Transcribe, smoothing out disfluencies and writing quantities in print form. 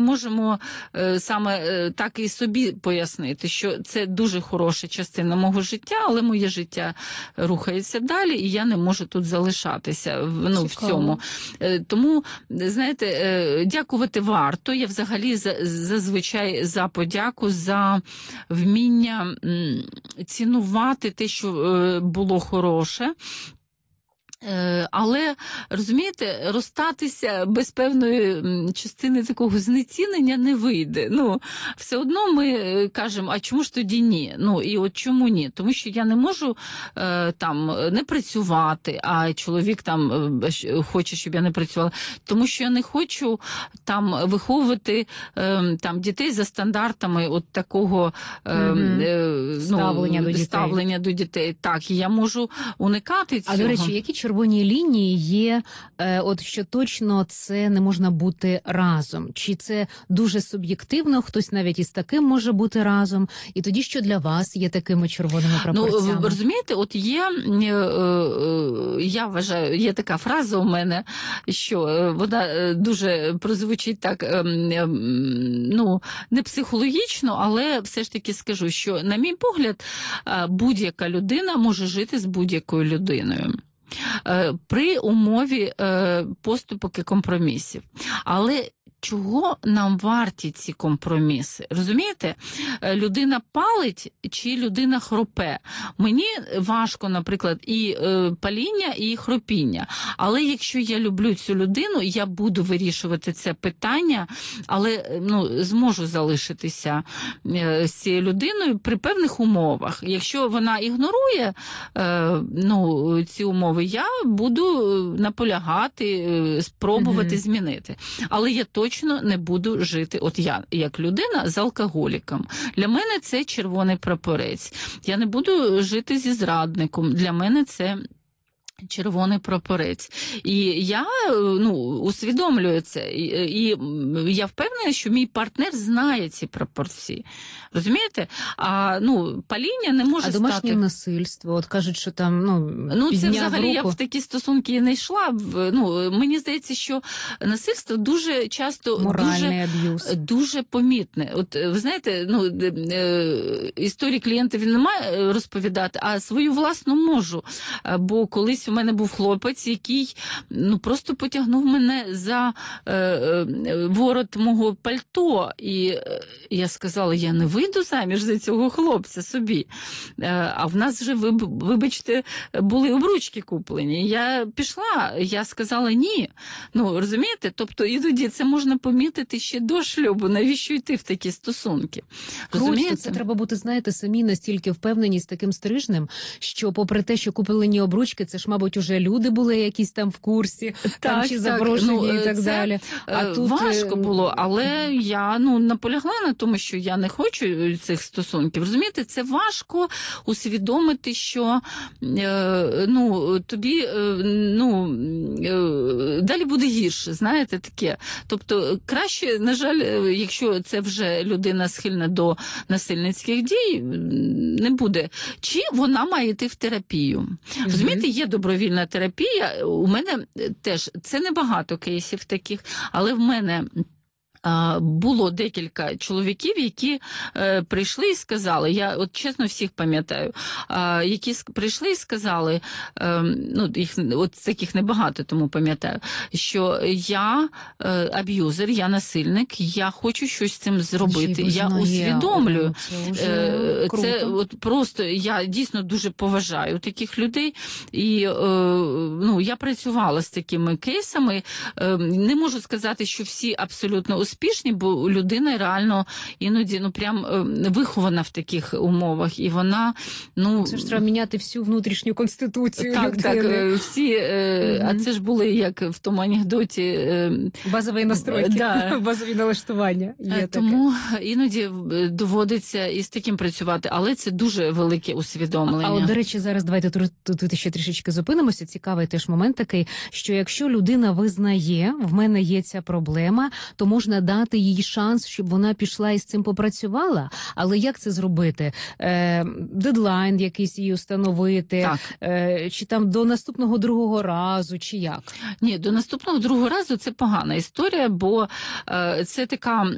можемо саме так і собі пояснити, що це дуже хороша частина мого життя, але моє життя рухається далі, і я не можу тут залишатися в цьому. Тому, знаєте, дякувати варто. Я взагалі зазвичай за подяку, за вміння цінувати те, що було хороше. Але, розумієте, розстатися без певної частини такого знецінення не вийде. Все одно ми кажемо, а чому ж тоді ні? І от чому ні? Тому що я не можу там не працювати, а чоловік там хоче, щоб я не працювала. Тому що я не хочу там виховувати там дітей за стандартами от такого ставлення до дітей. Так, і я можу уникати цього. А, до речі, які червоні лінії є, от що точно це не можна бути разом? Чи це дуже суб'єктивно, хтось навіть із таким може бути разом? І тоді, що для вас є такими червоними прапорцями? Розумієте, от є, я вважаю, є така фраза у мене, що вона дуже прозвучить так, не психологічно, але все ж таки скажу, що, на мій погляд, будь-яка людина може жити з будь-якою людиною при умові поступок і компромісів. Але чого нам варті ці компроміси? Розумієте? Людина палить чи людина хропе? Мені важко, наприклад, і паління, і хропіння. Але якщо я люблю цю людину, я буду вирішувати це питання, але зможу залишитися з цією людиною при певних умовах. Якщо вона ігнорує ці умови, я буду наполягати, спробувати змінити. Але я точно не буду жити, от я, як людина, з алкоголіком. Для мене це червоний прапорець. Я не буду жити зі зрадником. Для мене це червоний прапорець. І я усвідомлюю це. І я впевнена, що мій партнер знає ці пропорції. Розумієте? А паління не може стати... А домашнє насильство? От кажуть, що там, це взагалі я в такі стосунки не йшла. Мені здається, що насильство дуже часто моральний аб'юз. Дуже помітне. От ви знаєте, історії клієнтів він не має розповідати, а свою власну можу. Бо колись у мене був хлопець, який просто потягнув мене за ворот мого пальто. І я сказала, я не вийду заміж за цього хлопця собі. А в нас вже, вибачте, були обручки куплені. Я пішла, я сказала ні. Розумієте? Тобто іноді це можна помітити ще до шлюбу. Навіщо йти в такі стосунки? Розумієте? Це треба бути, знаєте, самі настільки впевнені з таким стрижнем, що попри те, що куплені обручки, це ж, мабуть, уже люди були якісь там в курсі, чи запрошені і так далі. А тут важко було, але я наполягла на тому, що я не хочу цих стосунків. Розумієте, це важко усвідомити, що тобі далі буде гірше, знаєте, таке. Тобто краще, на жаль, якщо це вже людина схильна до насильницьких дій, не буде. Чи вона має йти в терапію? Розумієте, є добровільна терапія, у мене теж, це небагато кейсів таких, але в мене було декілька чоловіків, які прийшли і сказали, я от чесно всіх пам'ятаю, які прийшли і сказали, їх от таких небагато, тому пам'ятаю, що я аб'юзер, я насильник, я хочу щось з цим зробити, я усвідомлюю. Це от просто, я дійсно дуже поважаю таких людей, і я працювала з такими кейсами, не можу сказати, що всі абсолютно успішні, бо людина реально іноді прям вихована в таких умовах, і вона це ж треба міняти всю внутрішню конституцію людини. Так, всі, а це ж були, як в тому анекдоті, базові настройки, базові налаштування. Тому іноді доводиться із таким працювати, але це дуже велике усвідомлення. А от, до речі, зараз давайте тут ще трішечки зупинимося. Цікавий теж момент такий, що якщо людина визнає, в мене є ця проблема, то можна дати їй шанс, щоб вона пішла і з цим попрацювала. Але як це зробити? Дедлайн якийсь їй установити? Чи там до наступного другого разу, чи як? Ні, до наступного другого разу це погана історія, бо це така